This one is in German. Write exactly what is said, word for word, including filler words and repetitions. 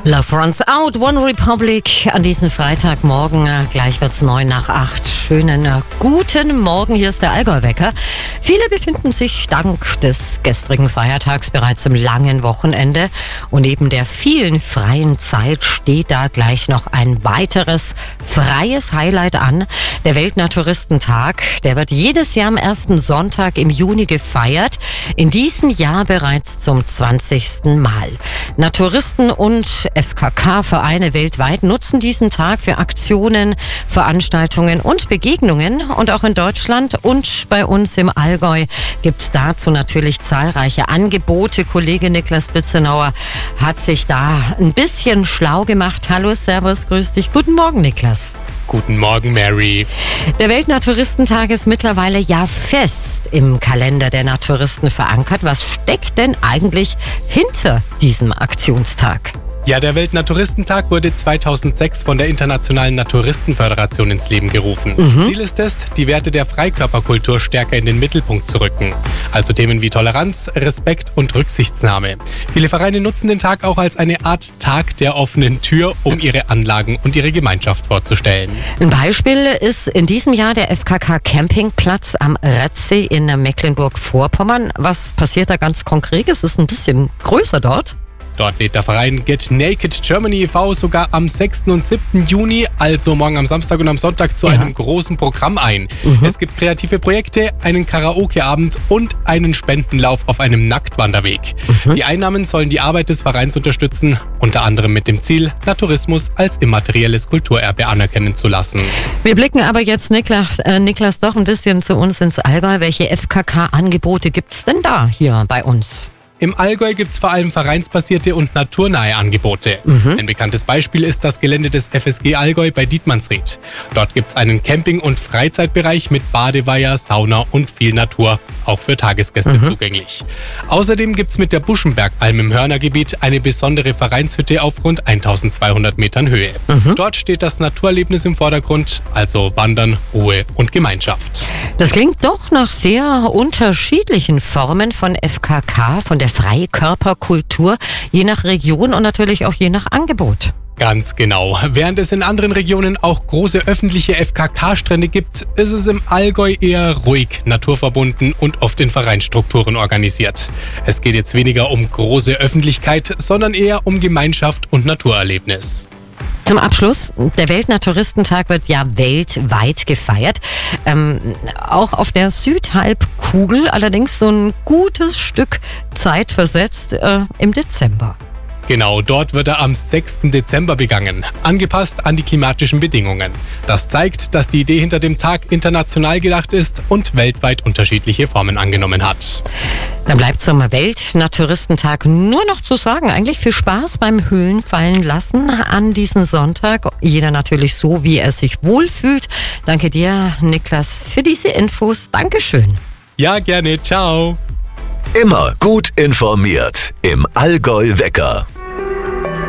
Love Runs Out, One Republic an diesem Freitagmorgen. Gleich wird's neun nach acht. Schönen äh, guten Morgen, hier ist der Allgäu-Wecker. Viele befinden sich dank des gestrigen Feiertags bereits im langen Wochenende. Und neben der vielen freien Zeit steht da gleich noch ein weiteres freies Highlight an. Der Weltnaturistentag, der wird jedes Jahr am ersten Sonntag im Juni gefeiert. In diesem Jahr bereits zum zwanzigsten Mal. Naturisten und F K K-Vereine weltweit nutzen diesen Tag für Aktionen, Veranstaltungen und Begegnungen. Und auch in Deutschland und bei uns im Allgäu gibt's dazu natürlich zahlreiche Angebote. Kollege Niklas Bitzenauer hat sich da ein bisschen schlau gemacht. Hallo, servus, grüß dich. Guten Morgen, Niklas. Guten Morgen, Mary. Der Weltnaturistentag ist mittlerweile ja fest im Kalender der Naturisten verankert. Was steckt denn eigentlich hinter diesem Aktionstag? Ja, der Weltnaturistentag wurde zweitausendsechs von der Internationalen Naturistenföderation ins Leben gerufen. Mhm. Ziel ist es, die Werte der Freikörperkultur stärker in den Mittelpunkt zu rücken. Also Themen wie Toleranz, Respekt und Rücksichtsnahme. Viele Vereine nutzen den Tag auch als eine Art Tag der offenen Tür, um ihre Anlagen und ihre Gemeinschaft vorzustellen. Ein Beispiel ist in diesem Jahr der F K K Campingplatz am Rettsee in Mecklenburg-Vorpommern. Was passiert da ganz konkret? Es ist ein bisschen größer dort. Dort lädt der Verein Get Naked Germany e V sogar am sechsten und siebten Juni, also morgen am Samstag und am Sonntag, zu ja. einem großen Programm ein. Mhm. Es gibt kreative Projekte, einen Karaoke-Abend und einen Spendenlauf auf einem Nacktwanderweg. Mhm. Die Einnahmen sollen die Arbeit des Vereins unterstützen, unter anderem mit dem Ziel, Naturismus als immaterielles Kulturerbe anerkennen zu lassen. Wir blicken aber jetzt, Niklas, äh, Niklas, doch ein bisschen zu uns ins Allgäu. Welche F K K-Angebote gibt's denn da hier bei uns? Im Allgäu gibt es vor allem vereinsbasierte und naturnahe Angebote. Mhm. Ein bekanntes Beispiel ist das Gelände des F S G Allgäu bei Dietmannsried. Dort gibt es einen Camping- und Freizeitbereich mit Badeweiher, Sauna und viel Natur, auch für Tagesgäste mhm. zugänglich. Außerdem gibt es mit der Buschenbergalm im Hörnergebiet eine besondere Vereinshütte auf rund eintausendzweihundert Metern Höhe. Mhm. Dort steht das Naturerlebnis im Vordergrund, also Wandern, Ruhe und Gemeinschaft. Das klingt doch nach sehr unterschiedlichen Formen von F K K, von der Freikörperkultur, je nach Region und natürlich auch je nach Angebot. Ganz genau. Während es in anderen Regionen auch große öffentliche F K K-Strände gibt, ist es im Allgäu eher ruhig, naturverbunden und oft in Vereinsstrukturen organisiert. Es geht jetzt weniger um große Öffentlichkeit, sondern eher um Gemeinschaft und Naturerlebnis. Zum Abschluss, der Weltnaturistentag wird ja weltweit gefeiert. Ähm, auch auf der Südhalbkugel, allerdings so ein gutes Stück Zeit versetzt äh, im Dezember. Genau, dort wird er am sechsten Dezember begangen, angepasst an die klimatischen Bedingungen. Das zeigt, dass die Idee hinter dem Tag international gedacht ist und weltweit unterschiedliche Formen angenommen hat. Dann bleibt zum Weltnaturistentag nur noch zu sagen, eigentlich viel Spaß beim Höhlenfallen lassen an diesem Sonntag. Jeder natürlich so, wie er sich wohlfühlt. Danke dir, Niklas, für diese Infos. Dankeschön. Ja, gerne. Ciao. Immer gut informiert im Allgäu-Wecker.